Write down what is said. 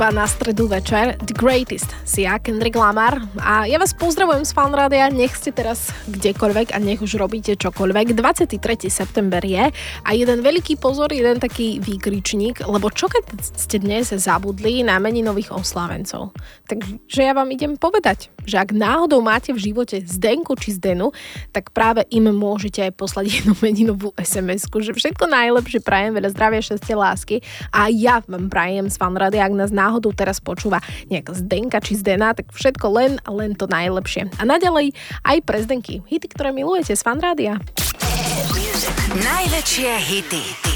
skladba na stredu večer, The Greatest, Sia, Kendrick Lamar. A ja vás pozdravujem z Fanrádia, nech ste teraz kdekoľvek a nech už robíte čokoľvek. 23. september je a jeden veľký pozor, jeden taký výkričník, lebo čo keď ste dnes zabudli na meninových oslávencov? Takže ja vám idem povedať, že ak náhodou máte v živote Zdenku či Zdenu, tak práve im môžete aj poslať jednu meninovú SMS-ku, že všetko najlepšie prajem, veľa zdravia, šťastia, lásky a ja vám prajem z Fanrádia, ak nás náhodou teraz počúva nejaká Zdenka či Zdena, tak všetko len to najlepšie. A naďalej aj pre Zdenky. Hity, ktoré milujete z Fanrádia. Najväčšie hity.